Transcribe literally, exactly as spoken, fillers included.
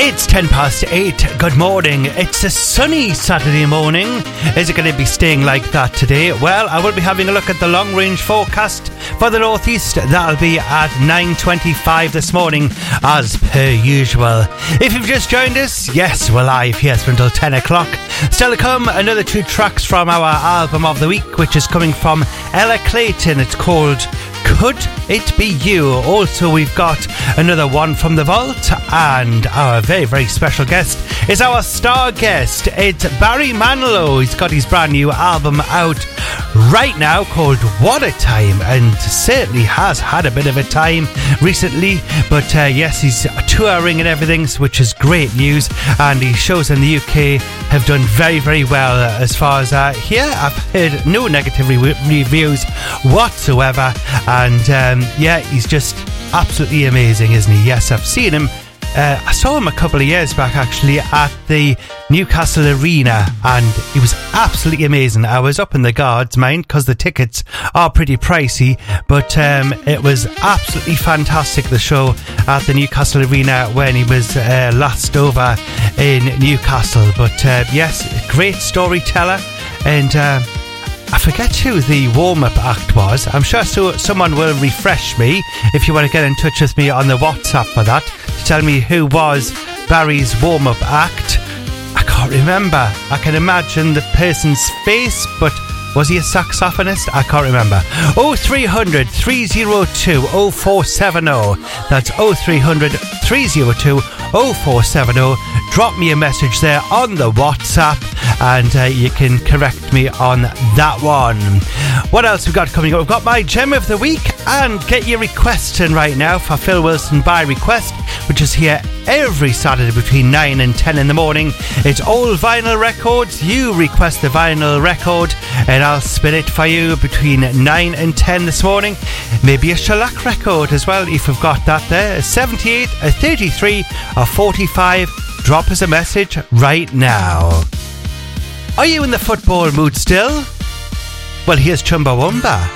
It's ten past eight. Good morning. It's a sunny Saturday morning. Is it going to be staying like that today? Well, I will be having a look at the long range forecast for the northeast. That'll be at nine twenty-five this morning, as per usual. If you've just joined us, yes, we're live here until ten o'clock. Still to come, another two tracks from our album of the week, which is coming from Ella Clayton. It's called Could It Be You? Also, we've got another one from the vault, and our very, very special guest is our star guest. It's Barry Manilow. He's got his brand new album out right now called What a Time, and certainly has had a bit of a time recently, but uh, yes, he's touring and everything, which is great news, and his shows in the U K have done very, very well as far as uh, here. I've heard no negative re- reviews whatsoever, and um, yeah, he's just absolutely amazing, isn't he? Yes, I've seen him. Uh, I saw him a couple of years back, actually, at the Newcastle Arena, and he was absolutely amazing. I was up in the guards, mind, because the tickets are pretty pricey, but um, it was absolutely fantastic, the show at the Newcastle Arena when he was uh, last over in Newcastle. But uh, yes, great storyteller, and uh, I forget who the warm-up act was. I'm sure so someone will refresh me if you want to get in touch with me on the WhatsApp for that, to tell me who was Barry's warm-up act. I can't remember. I can imagine the person's face, but was he a saxophonist? I can't remember. oh three hundred, three oh two, oh four seven oh. That's oh three hundred, three oh two, oh four seven oh. Drop me a message there on the WhatsApp, and uh, you can correct me on that one. What else we've got coming up? We've got my gem of the week, and get your requests in right now for Phil Wilson by Request, which is here every Saturday between nine and ten in the morning. It's all vinyl records. You request the vinyl record and I'll spin it for you between nine and ten this morning. Maybe a shellac record as well if you've got that there. A seventy-eight, a thirty-three, a forty-five. Drop us a message right now. Are you in the football mood still? Well, here's Chumbawamba.